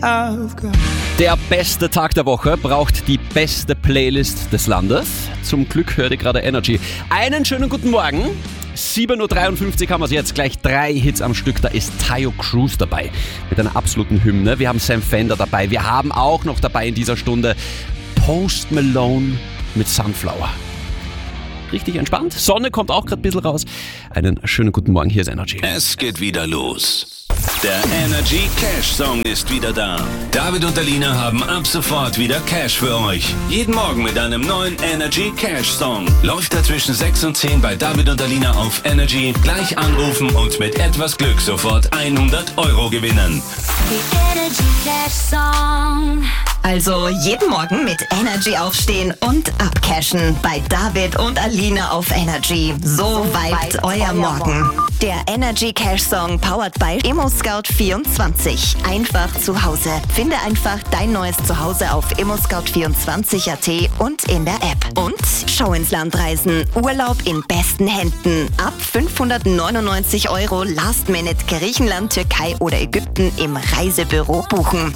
Der beste Tag der Woche braucht die beste Playlist des Landes. Zum Glück hört ihr gerade Energy. Einen schönen guten Morgen. 7.53 Uhr haben wir es jetzt. Gleich 3 Hits am Stück. Da ist Tayo Cruz dabei mit einer absoluten Hymne. Wir haben Sam Fender dabei. Wir haben auch noch dabei in dieser Stunde Post Malone mit Sunflower. Richtig entspannt. Sonne kommt auch gerade ein bisschen raus. Einen schönen guten Morgen. Hier ist Energy. Es geht wieder los. Der Energy Cash Song ist wieder da. David und Alina haben ab sofort wieder Cash für euch. Jeden Morgen mit einem neuen Energy Cash Song. Läuft er zwischen 6 und 10 bei David und Alina auf Energy. Gleich anrufen und mit etwas Glück sofort 100 € gewinnen. Die Energy Cash Song. Also jeden Morgen mit Energy aufstehen und abcashen bei David und Alina auf Energy. So vibet euer Morgen. Der Energy Cash Song powered by ImmoScout24. Einfach zu Hause. Finde einfach dein neues Zuhause auf ImmoScout24.at und in der App. Und schau ins Land reisen. Urlaub in besten Händen. Ab 599 € Last Minute Griechenland, Türkei oder Ägypten im Reisebüro buchen.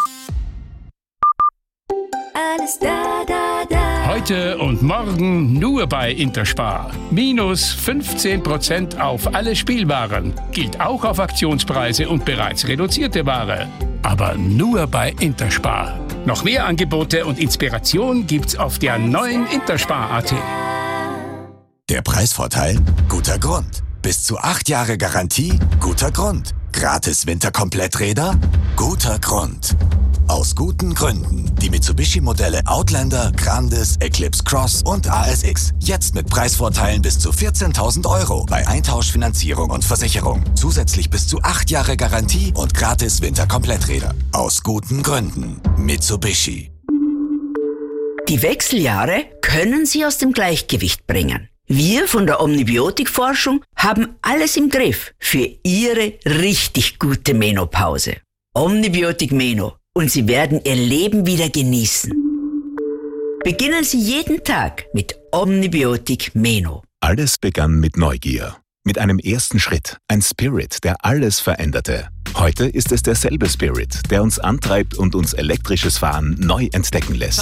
Alles da, da, da. Heute und morgen nur bei Interspar. Minus 15% auf alle Spielwaren. Gilt auch auf Aktionspreise und bereits reduzierte Ware. Aber nur bei Interspar. Noch mehr Angebote und Inspiration gibt's auf der neuen Interspar.at. Der Preisvorteil? Guter Grund. Bis zu 8 Jahre Garantie? Guter Grund. Gratis Winterkompletträder? Guter Grund. Aus guten Gründen. Die Mitsubishi-Modelle Outlander, Grandis, Eclipse Cross und ASX. Jetzt mit Preisvorteilen bis zu 14.000 € bei Eintauschfinanzierung und Versicherung. Zusätzlich bis zu 8 Jahre Garantie und gratis Winterkompletträder. Aus guten Gründen. Mitsubishi. Die Wechseljahre können Sie aus dem Gleichgewicht bringen. Wir von der Omnibiotik-Forschung haben alles im Griff für Ihre richtig gute Menopause. Omnibiotik Meno. Und Sie werden Ihr Leben wieder genießen. Beginnen Sie jeden Tag mit Omnibiotik Meno. Alles begann mit Neugier. Mit einem ersten Schritt. Ein Spirit, der alles veränderte. Heute ist es derselbe Spirit, der uns antreibt und uns elektrisches Fahren neu entdecken lässt.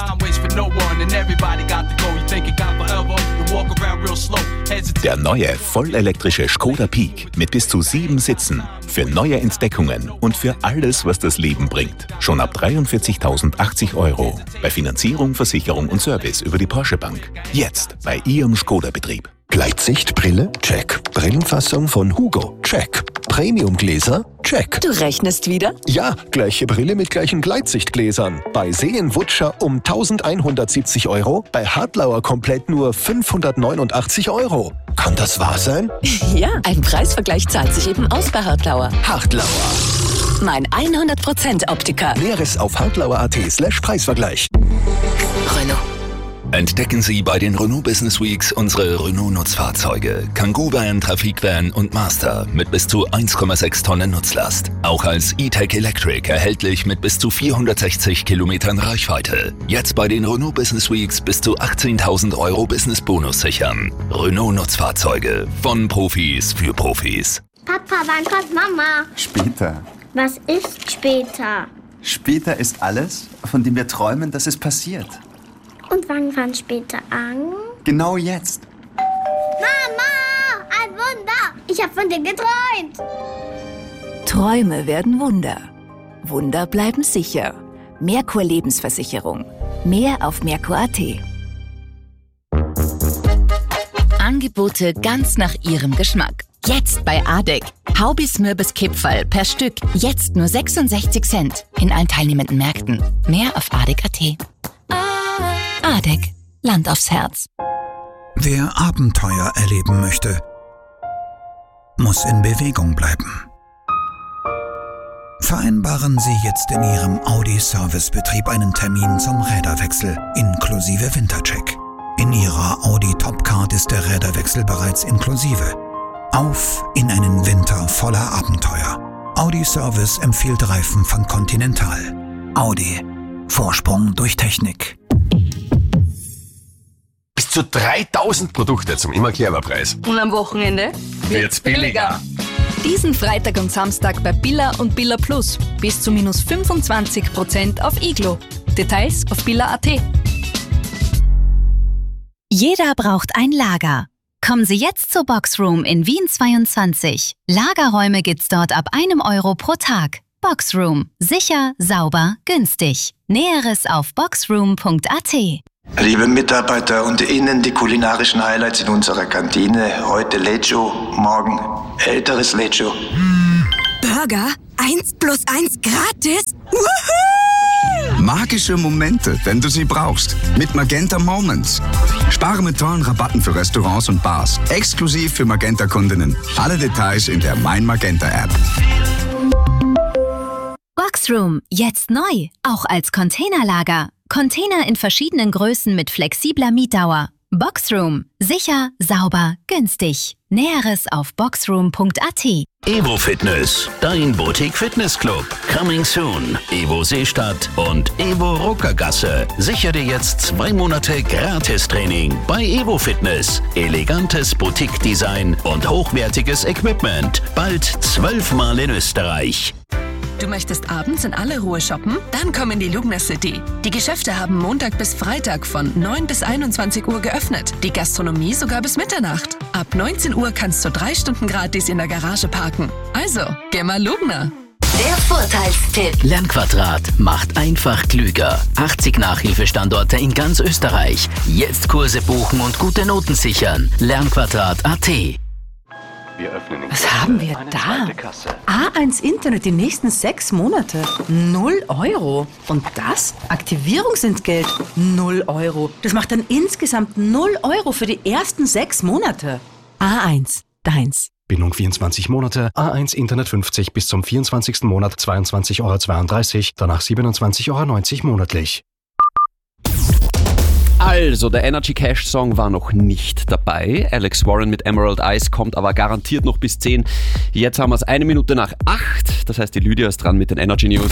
Der neue, vollelektrische Skoda Peak mit bis zu 7 Sitzen. Für neue Entdeckungen und für alles, was das Leben bringt. Schon ab 43.080 €. Bei Finanzierung, Versicherung und Service über die Porsche Bank. Jetzt bei Ihrem Skoda-Betrieb. Gleitsichtbrille? Check. Brillenfassung von Hugo? Check. Premiumgläser? Check. Du rechnest wieder? Ja, gleiche Brille mit gleichen Gleitsichtgläsern. Bei Seen-Wutscher um 1.170 €, bei Hartlauer komplett nur 589 €. Kann das wahr sein? Ja, ein Preisvergleich zahlt sich eben aus bei Hartlauer. Hartlauer. Mein 100% Optiker. Näheres auf hartlauer.at/Preisvergleich. Renault. Entdecken Sie bei den Renault Business Weeks unsere Renault-Nutzfahrzeuge. Kangoo Van, Trafikvan und Master mit bis zu 1,6 Tonnen Nutzlast. Auch als E-Tech Electric erhältlich mit bis zu 460 Kilometern Reichweite. Jetzt bei den Renault Business Weeks bis zu 18.000 € Business-Bonus sichern. Renault-Nutzfahrzeuge von Profis für Profis. Papa, wann kommt Mama? Später. Was ist später? Später ist alles, von dem wir träumen, dass es passiert. Und wann fängt später an? Genau jetzt. Mama, ein Wunder! Ich habe von dir geträumt. Träume werden Wunder. Wunder bleiben sicher. Merkur Lebensversicherung. Mehr auf Merkur.at. Angebote ganz nach Ihrem Geschmack. Jetzt bei ADEC. Haubis Mürbis Kipferl per Stück. Jetzt nur 66 Cent. In allen teilnehmenden Märkten. Mehr auf ADEC.at. ADEC. Land aufs Herz. Wer Abenteuer erleben möchte, muss in Bewegung bleiben. Vereinbaren Sie jetzt in Ihrem Audi-Servicebetrieb einen Termin zum Räderwechsel inklusive Wintercheck. In Ihrer Audi Topcard ist der Räderwechsel bereits inklusive. Auf in einen Winter voller Abenteuer. Audi Service empfiehlt Reifen von Continental. Audi. Vorsprung durch Technik. Bis zu 3.000 Produkte zum immer Preis. Und am Wochenende wird's billiger. Diesen Freitag und Samstag bei Billa und Billa Plus. Bis zu minus 25% auf Iglo. Details auf billa.at. Jeder braucht ein Lager. Kommen Sie jetzt zur Boxroom in Wien 22. Lagerräume gibt's dort ab €1 pro Tag. Boxroom. Sicher, sauber, günstig. Näheres auf boxroom.at. Liebe Mitarbeiter und Ihnen die kulinarischen Highlights in unserer Kantine. Heute Lecho, morgen älteres Lecho. Burger? 1 + 1 gratis? Woohoo! Magische Momente, wenn du sie brauchst. Mit Magenta Moments. Spare mit tollen Rabatten für Restaurants und Bars. Exklusiv für Magenta-Kundinnen. Alle Details in der Mein Magenta-App. Boxroom. Jetzt neu. Auch als Containerlager. Container in verschiedenen Größen mit flexibler Mietdauer. Boxroom. Sicher, sauber, günstig. Näheres auf boxroom.at. Evo Fitness, dein Boutique Fitnessclub. Coming soon. Evo Seestadt und Evo Ruckergasse. Sichere dir jetzt 2 Monate Gratis-Training bei Evo Fitness. Elegantes Boutique-Design und hochwertiges Equipment. Bald 12-mal in Österreich. Du möchtest abends in aller Ruhe shoppen? Dann komm in die Lugner City. Die Geschäfte haben Montag bis Freitag von 9 bis 21 Uhr geöffnet. Die Gastronomie sogar bis Mitternacht. Ab 19 Uhr kannst du 3 Stunden gratis in der Garage parken. Also, geh mal Lugner. Der Vorteilstipp. Lernquadrat macht einfach klüger. 80 Nachhilfestandorte in ganz Österreich. Jetzt Kurse buchen und gute Noten sichern. Lernquadrat.at. Was haben wir da? A1 Internet die nächsten 6 Monate. 0 €. Und das? Aktivierungsentgelt. 0 €. Das macht dann insgesamt 0 € für die ersten 6 Monate. A1, deins. Bindung 24 Monate, A1 Internet 50 bis zum 24. Monat 22,32 €, danach 27,90 € monatlich. Also, der Energy Cash Song war noch nicht dabei. Alex Warren mit Emerald Eyes kommt aber garantiert noch bis 10. Jetzt haben wir es 1 Minute nach 8. Das heißt, die Lydia ist dran mit den Energy News.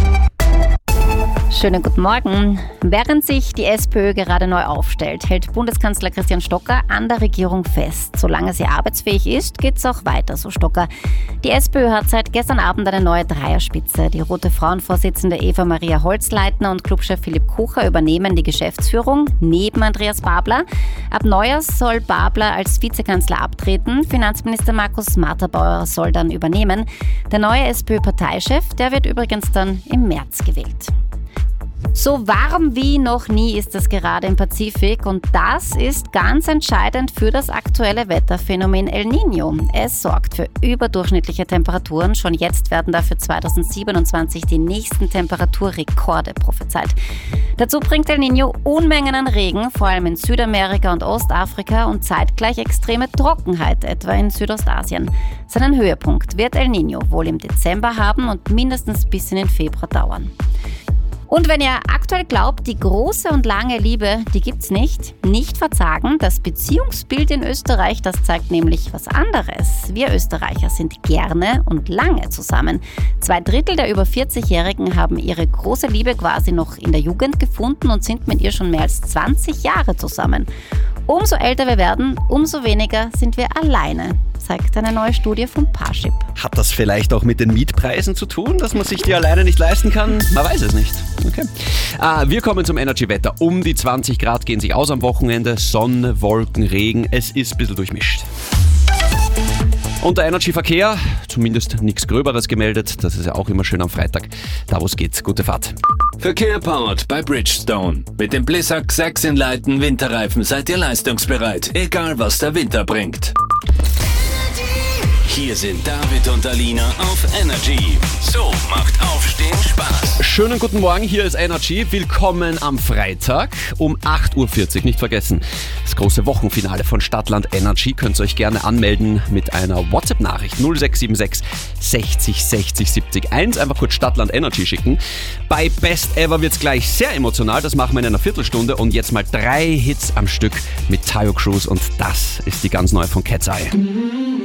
Schönen guten Morgen. Während sich die SPÖ gerade neu aufstellt, hält Bundeskanzler Christian Stocker an der Regierung fest. Solange sie arbeitsfähig ist, geht's auch weiter, so Stocker. Die SPÖ hat seit gestern Abend eine neue Dreierspitze. Die Rote Frauenvorsitzende Eva-Maria Holzleitner und Clubchef Philipp Kucher übernehmen die Geschäftsführung neben Andreas Babler. Ab Neujahr soll Babler als Vizekanzler abtreten. Finanzminister Markus Matterbauer soll dann übernehmen. Der neue SPÖ-Parteichef, der wird übrigens dann im März gewählt. So warm wie noch nie ist es gerade im Pazifik und das ist ganz entscheidend für das aktuelle Wetterphänomen El Niño. Es sorgt für überdurchschnittliche Temperaturen. Schon jetzt werden dafür 2027 die nächsten Temperaturrekorde prophezeit. Dazu bringt El Niño Unmengen an Regen, vor allem in Südamerika und Ostafrika und zeitgleich extreme Trockenheit, etwa in Südostasien. Seinen Höhepunkt wird El Niño wohl im Dezember haben und mindestens bis in den Februar dauern. Und wenn ihr aktuell glaubt, die große und lange Liebe, die gibt's nicht verzagen. Das Beziehungsbild in Österreich, das zeigt nämlich was anderes. Wir Österreicher sind gerne und lange zusammen. 2/3 der über 40-Jährigen haben ihre große Liebe quasi noch in der Jugend gefunden und sind mit ihr schon mehr als 20 Jahre zusammen. Umso älter wir werden, umso weniger sind wir alleine, zeigt eine neue Studie von Parship. Hat das vielleicht auch mit den Mietpreisen zu tun, dass man sich die alleine nicht leisten kann? Man weiß es nicht. Okay. Wir kommen zum Energy-Wetter. Um die 20 Grad gehen sich aus am Wochenende. Sonne, Wolken, Regen. Es ist ein bisschen durchmischt. Und der Energy-Verkehr, zumindest nichts Gröberes gemeldet. Das ist ja auch immer schön am Freitag. Da wo es geht. Gute Fahrt. Verkehr powered bei Bridgestone. Mit dem Blizzak 6 Inlighten Winterreifen seid ihr leistungsbereit, egal was der Winter bringt. Hier sind David und Alina auf Energy. So macht Aufstehen Spaß. Schönen guten Morgen, hier ist Energy. Willkommen am Freitag um 8:40 Uhr. Nicht vergessen, das große Wochenfinale von Stadtland Energy. Könnt ihr euch gerne anmelden mit einer WhatsApp-Nachricht 0676 60 60 70 1. Einfach kurz Stadtland Energy schicken. Bei Best Ever wird's gleich sehr emotional. Das machen wir in einer Viertelstunde. Und jetzt mal 3 Hits am Stück mit Tayo Cruz. Und das ist die ganz neue von Cat's Eye.